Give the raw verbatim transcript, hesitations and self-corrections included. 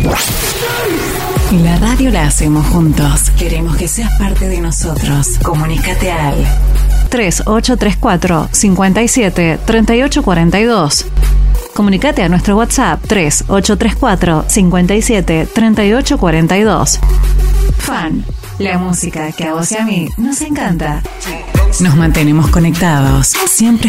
La radio la hacemos juntos. Queremos que seas parte de nosotros. Comunícate al tres ocho tres cuatro, cinco siete, tres ocho cuatro dos. Comunícate a nuestro WhatsApp tres ocho tres cuatro, cinco siete, tres ocho cuatro dos. Fan, la música que a vos y a mí nos encanta. Nos mantenemos conectados, siempre